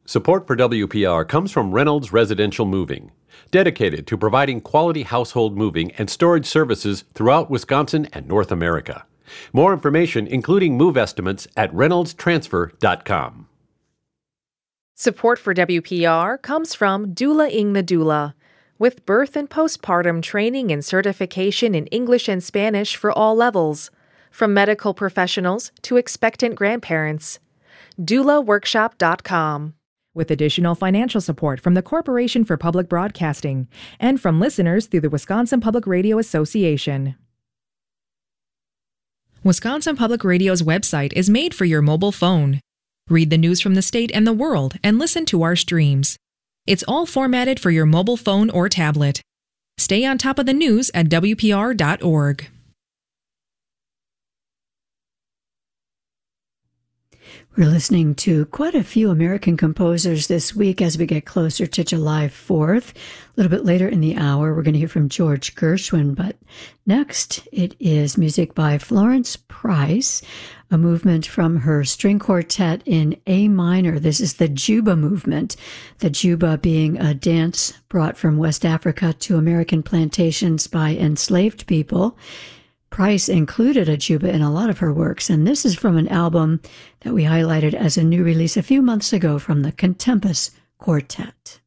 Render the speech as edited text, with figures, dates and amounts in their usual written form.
Support for WPR comes from Reynolds Residential Moving, dedicated to providing quality household moving and storage services throughout Wisconsin and North America. More information, including move estimates, at reynoldstransfer.com. Support for WPR comes from Doula Ing the Doula, with birth and postpartum training and certification in English and Spanish for all levels, from medical professionals to expectant grandparents. DoulaWorkshop.com. With additional financial support from the Corporation for Public Broadcasting and from listeners through the Wisconsin Public Radio Association. Wisconsin Public Radio's website is made for your mobile phone. Read the news from the state and the world and listen to our streams. It's all formatted for your mobile phone or tablet. Stay on top of the news at WPR.org. We're listening to quite a few American composers this week as we get closer to July 4th. A little bit later in the hour, we're going to hear from George Gershwin, but next it is music by Florence Price, a movement from her string quartet in A minor. This is the Juba movement, the Juba being a dance brought from West Africa to American plantations by enslaved people. Price included a Juba in a lot of her works, and this is from an album that we highlighted as a new release a few months ago from the Contempus Quartet.